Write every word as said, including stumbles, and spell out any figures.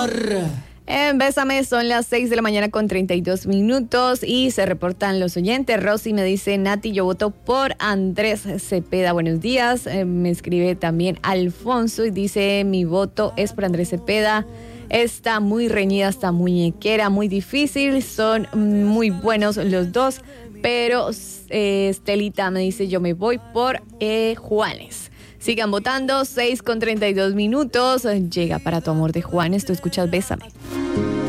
amor. En Bésame son las seis de la mañana con treinta y dos minutos y se reportan los oyentes. Rosy me dice, Nati, yo voto por Andrés Cepeda. Buenos días. Eh, me escribe también Alfonso y dice, mi voto es por Andrés Cepeda. Está muy reñida, está muñequera, muy difícil. Son muy buenos los dos, pero eh, Estelita me dice, yo me voy por eh, Juanes. Sigan votando, seis con treinta y dos minutos. Llega Para tu amor de Juanes, tú escuchas Bésame.